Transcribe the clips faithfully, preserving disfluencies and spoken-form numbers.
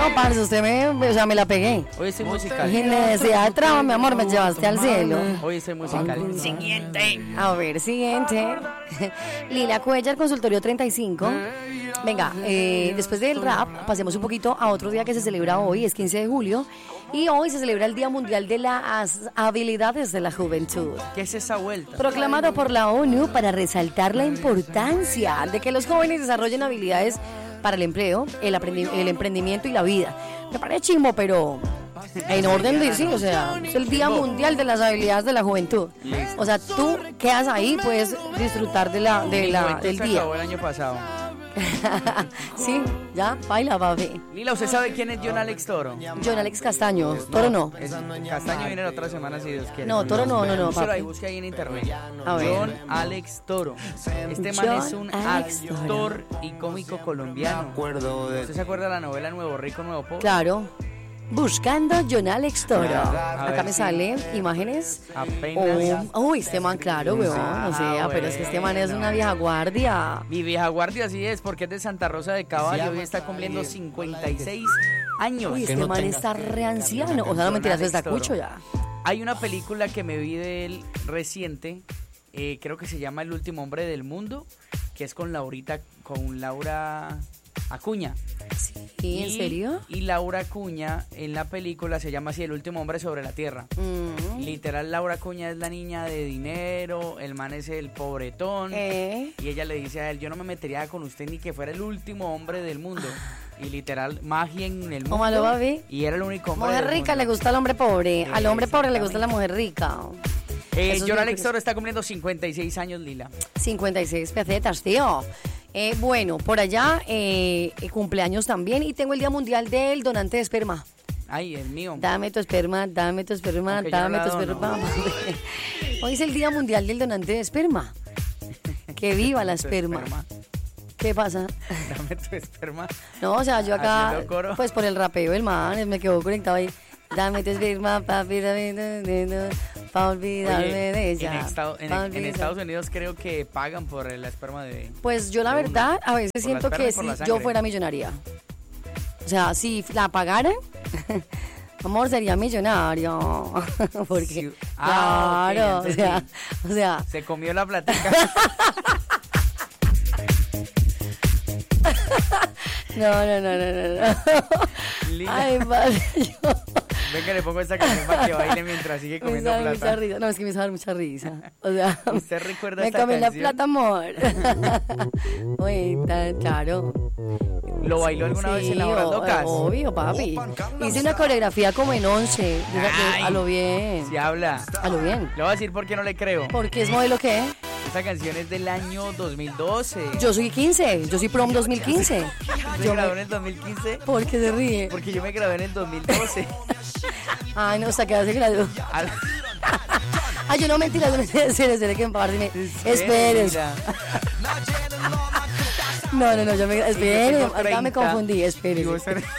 No, parce, usted me, o sea, me la pegué. Hoy estoy musical. Sin necesidad de trama, mi amor, me llevaste al cielo. Hoy estoy musical. Siguiente. A ver, siguiente. Lila Cuellar, consultorio treinta y cinco. Venga, eh, después del rap, pasemos un poquito a otro día que se celebra hoy, es quince de julio. Y hoy se celebra el Día Mundial de las Habilidades de la Juventud. ¿Qué es esa vuelta? Proclamado por la ONU para resaltar la importancia de que los jóvenes desarrollen habilidades para el empleo, el, aprendi- el emprendimiento y la vida. Me parece chimbo, pero en orden de sí, o sea, es el Día Mundial de las Habilidades de la Juventud. O sea, tú quedas ahí, puedes disfrutar de la, de la, del se día. acabó el año pasado. Sí, ya, baila, papi. Lila, ¿usted sabe quién es John Alex Toro? John Alex Castaño, Toro no. Es- Castaño viene la otra semana si Dios quiere. No, Toro no, no, no, Búsquelo ahí, papi. busque ahí en internet. A ver. John Alex Toro. Este man John es un Alex actor y cómico colombiano. ¿Usted se acuerda de la novela Nuevo Rico, Nuevo Pobre? Claro. Buscando John Alex Toro. A Acá ver me si- sale imágenes. Apenas. Oh, uy, este man, claro, weón. O sea, Ah, pero es que este man bueno. es una vieja guardia. Mi vieja guardia así es, porque es de Santa Rosa de Caballo y está cumpliendo cincuenta y seis años. Uy, este man está re anciano. O sea, no mentiras, John está Alex Toro. cucho ya. Hay una película que me vi de él reciente, eh, creo que se llama El último hombre del mundo, que es con Laurita, con Laura Acuña. ¿Y en serio? Y Laura Acuña en la película se llama así El último hombre sobre la tierra. Mm. Literal, Laura Acuña es la niña de dinero, el man es el pobretón. Eh. Y ella le dice a él, yo no me metería con usted ni que fuera el último hombre del mundo. Y literal, magia en el mundo. ¿Cómo lo va a ver? Y era el único hombre Mujer del rica mundo. le gusta al hombre pobre. Al hombre pobre le gusta la mujer rica. Eh, Eso es John bien Alex curioso. Toro está cumpliendo cincuenta y seis años, Lila. cincuenta y seis pesetas, tío. Eh, bueno, por allá eh, eh, cumpleaños también. Y tengo el Día Mundial del Donante de Esperma. Ay, el mío. Dame tu esperma, dame tu esperma, Aunque yo dame no tu la dono. esperma. Hoy es el Día Mundial del Donante de Esperma. Que viva la Tu esperma. esperma. ¿Qué pasa? Dame tu esperma. No, o sea, yo acá, Haciendo coro. pues por el rapeo, el man, me quedó conectado ahí. Dame tu esperma, papi, dame, dame, dame, pa' olvidarme Oye, de ella. En, Estado- en- pa' en olvidar- Estados Unidos creo que pagan por la esperma de... Pues yo la de verdad, uno. a veces Por la siento esperma que y por si la yo sangre. fuera millonaria. O sea, si la pagaran, amor, sería millonario. Porque, Sí. Ah, ok, claro, o entendí. sea, o sea, Se comió la platica. no, no, no, no, no, no. Lila. Ay, padre, yo, Venga, le pongo esta canción para que baile mientras sigue me comiendo da mucha plata. risa. No, es que me hizo dar mucha risa. O sea, ¿Usted recuerda me esta comí la canción? plata, amor. Uy, tan claro. ¿Lo bailó alguna vez en la Horas o- Locas? Obvio, papi. Hice una coreografía como en once. Ay. A lo bien. Si habla. A lo bien. Le voy a decir por qué no le creo. ¿Por qué es modelo qué? Esta canción es del año dos mil doce. Yo soy quince, yo soy prom dos mil quince. ¿Se Yo graduó me- en el dos mil quince? ¿Por qué se ríe? Porque yo me gradué en el dos mil doce. Ay, no, hasta que se graduó. Al- Ay, yo no mentira, yo no sé, espere, espere, que me parece. Espere. mira. No, no, no, yo me. Espere, tengo acá me treinta. confundí, espere. Y vos eres-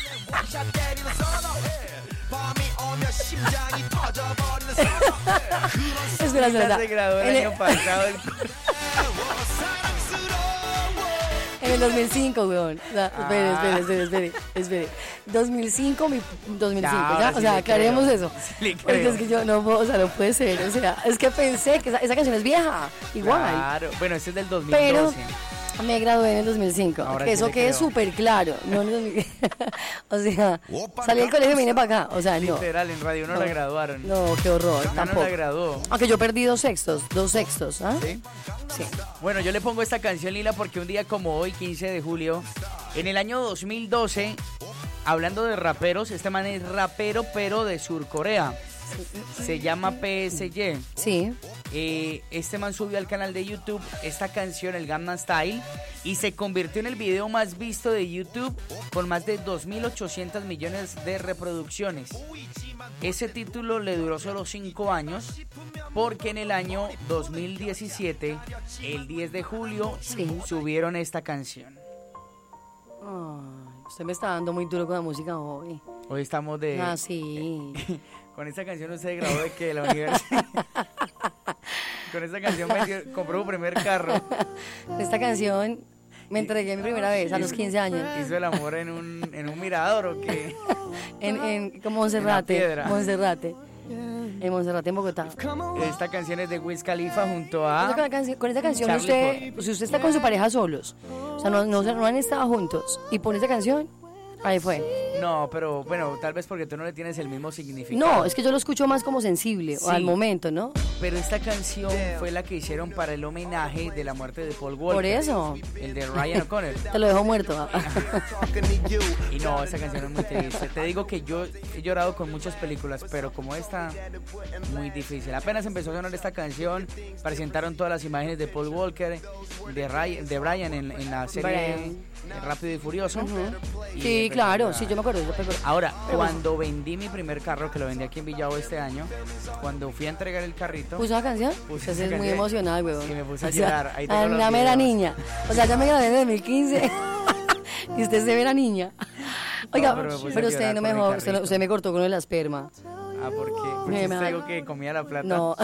Espera, Lila espera. se graduó el En año pasado. del- En el dos mil cinco, weón. O sea, espere, Ah. espere, espere, espere, espere. dos mil cinco, mi dos mil cinco, Ya, ¿ya? ahora O sí sea, le aclaremos creo. eso. Sí le Porque creo. es que yo no puedo, o sea, no puede ser. O sea, es que pensé que esa, esa canción es vieja, igual. Claro. Bueno, este es del dos mil Pero doce. me gradué en el dos mil cinco. Ahora Que sí eso le quede creo. súper claro. No, en el dos mil o sea, salí del colegio y vine para acá. O sea, no. Literal, en Radio no, No. la graduaron. No, qué horror, Mi hermano tampoco. la graduó. Aunque yo perdí dos sextos, dos sextos, ¿ah? ¿Sí? Sí. Bueno, yo le pongo esta canción, Lila, porque un día como hoy, quince de julio, en el año dos mil doce, hablando de raperos, este man es rapero, pero de Surcorea. Se llama P S Y. Sí. Eh, este man subió al canal de YouTube esta canción, el Gangnam Style, y se convirtió en el video más visto de YouTube con más de dos mil ochocientos millones de reproducciones. Ese título le duró solo cinco años porque en el año dos mil diecisiete, el diez de julio, Sí. subieron esta canción. Ay, usted me está dando muy duro con la música hoy. Hoy estamos de... Ah, sí. Con esta canción usted se graduó de que de la universidad. Con esta canción vendió- compró su primer carro. Esta canción Me entregué mi primera vez a los quince años. ¿Hizo el amor en un, en un mirador o qué? en, en como Monserrate. Monserrate. En Monserrate, en Bogotá. Esta canción es de Wiz Khalifa junto a... Con, canción, con esta canción usted, si usted está con su pareja solos, o sea, no, no, no han estado juntos, y pone esta canción, ahí fue. No, pero bueno, tal vez porque tú no le tienes el mismo significado. No, es que yo lo escucho más como sensible, sí, o al momento, ¿no? Pero esta canción fue la que hicieron para el homenaje de la muerte de Paul Walker. Por eso. El de Ryan O'Connor. Te lo dejo muerto. Y no, esa canción es muy triste. Te digo que yo he llorado con muchas películas, pero como esta, muy difícil. Apenas empezó a sonar esta canción, presentaron todas las imágenes de Paul Walker, de, Ryan, de Brian en, en la serie Brian. Rápido y Furioso. Uh-huh. Y sí, claro, sí, yo me acuerdo. Ahora, cuando vendí mi primer carro, que lo vendí aquí en Villavo este año, cuando fui a entregar el carrito... ¿Puso la canción? Puse esa es muy emocional, weón. Y me puse a llorar. Ahí tengo los videos. La niña. O sea, yo me grabé en dos mil quince y usted se ve la niña. Oiga, no, pero, pero usted no me dejó, usted, usted me cortó con el esperma. Ah, ¿por qué? Porque usted dijo que comía la plata. No.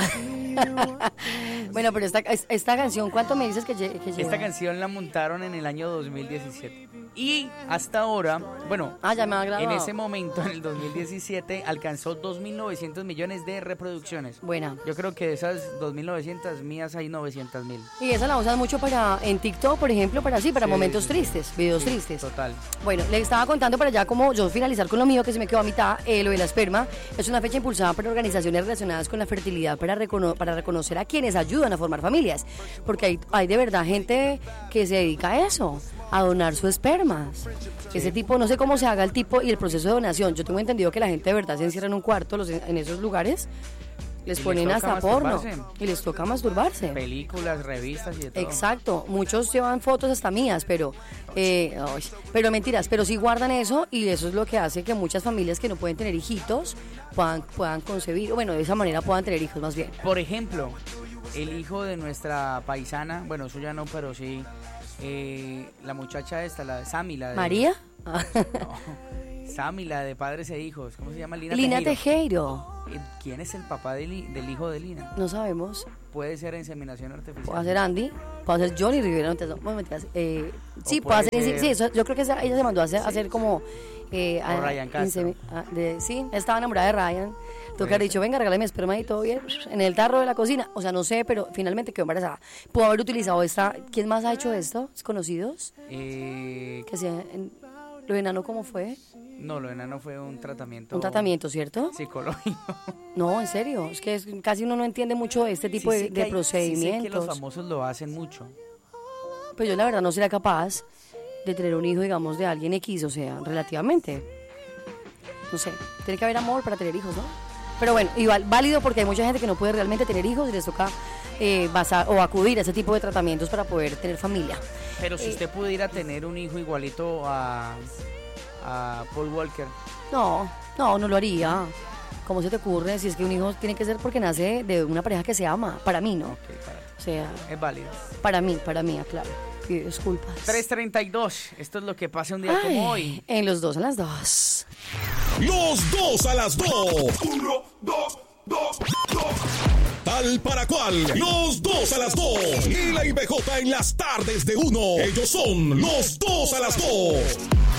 Bueno, pero esta, esta canción, ¿cuánto me dices que, que lleva? Esta canción la montaron en el año dos mil diecisiete. Y hasta ahora, bueno, ah, ya me ha grabado. En ese momento, en el dos mil diecisiete, alcanzó dos mil novecientos millones de reproducciones. Buena. Yo creo que de esas dos mil novecientas, mías hay novecientos mil. Y esa la usan mucho para en TikTok, por ejemplo, para sí, para sí, momentos sí, tristes, videos sí, tristes. Total. Bueno, le estaba contando para allá como yo finalizar con lo mío, que se me quedó a mitad, eh, lo de la esperma. Es una fecha impulsada por organizaciones relacionadas con la fertilidad para, recono- para reconocer a quienes ayudan a formar familias. Porque hay, hay de verdad gente que se dedica a eso, a donar su esperma. Sí. Ese tipo, no sé cómo se haga el tipo y el proceso de donación. Yo tengo entendido que la gente de verdad se encierra en un cuarto los, en esos lugares, les y ponen les hasta porno y les toca masturbarse. Películas, revistas y de todo. Exacto, muchos llevan fotos hasta mías, pero eh, ay, pero mentiras, pero sí guardan eso y eso es lo que hace que muchas familias que no pueden tener hijitos puedan, puedan concebir, o bueno, de esa manera puedan tener hijos más bien. Por ejemplo, el hijo de nuestra paisana, bueno, eso ya no, pero sí, eh, la muchacha esta, la de Sammy, la de... ¿María? No, Sammy, la de Padres e Hijos, ¿cómo se llama? Lina, Lina Tejero. Tejero. ¿Quién es el papá del, del hijo de Lina? No sabemos. Puede ser inseminación artificial. Puede ser Andy, puede ser Johnny Rivera, no te no, eh, sí, puede, puede ser, ser... sí, eso, yo creo que esa, ella se mandó a hacer, sí. a hacer como eh, o a, Ryan Castro. Insemi- a, de, sí, estaba enamorada de Ryan. Tú que has dicho, venga, regálame esperma y todo bien, en el tarro de la cocina. O sea, no sé, pero finalmente quedó embarazada. Pudo haber utilizado esta. ¿Quién más ha hecho esto? ¿Conocidos? Eh... Que sea, en, ¿lo de enano cómo fue? No, lo de enano fue un tratamiento. Un tratamiento, ¿cierto? Psicológico. No, en serio. Es que es, casi uno no entiende mucho este tipo sí, de, de hay, procedimientos. Sí sé que los famosos lo hacen mucho. Pero yo la verdad no sería capaz de tener un hijo, digamos, de alguien X, o sea, relativamente. No sé, tiene que haber amor para tener hijos, ¿no? Pero bueno, igual, válido porque hay mucha gente que no puede realmente tener hijos y les toca eh, basar o acudir a ese tipo de tratamientos para poder tener familia. Pero si eh, usted pudiera tener un hijo igualito a, a Paul Walker. No, no, no lo haría. ¿Cómo se te ocurre? Si es que un hijo tiene que ser porque nace de una pareja que se ama. Para mí, ¿no? Okay, para o sea, es válido. Para mí, para mí, aclaro. Pido disculpas. tres treinta y dos. Esto es lo que pasa un día Ay, como hoy. En los dos a las dos. Los dos a las dos. Uno, dos, dos, dos. Tal para cual. Los dos a las dos. Y la I B J en las tardes de uno. Ellos son los dos a las dos.